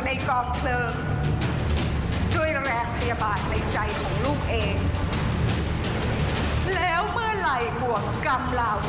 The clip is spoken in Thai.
ในกองเพลิงด้วยแรงพยาบาทในใจของลูกเองแล้วเมื่อไหร่บ่วงกรรมเหล่า